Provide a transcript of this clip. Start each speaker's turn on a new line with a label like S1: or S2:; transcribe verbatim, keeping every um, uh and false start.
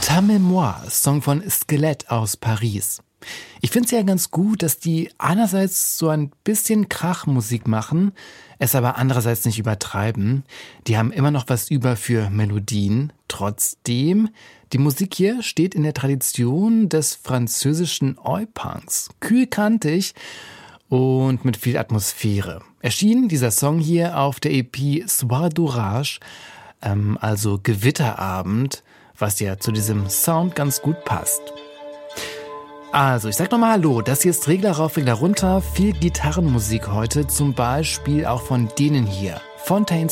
S1: Ta Mémoire, Song von Skelett aus Paris. Ich finde es ja ganz gut, dass die einerseits so ein bisschen Krachmusik machen, es aber andererseits nicht übertreiben. Die haben immer noch was über für Melodien. Trotzdem, die Musik hier steht in der Tradition des französischen Oi-Punks. Kühl kantig und mit viel Atmosphäre. Erschien dieser Song hier auf der E P Soir d'Orage, ähm, also Gewitterabend, was ja zu diesem Sound ganz gut passt. Also, ich sag nochmal Hallo, das hier ist Regler rauf, Regler runter, viel Gitarrenmusik heute, zum Beispiel auch von denen hier, Fontaine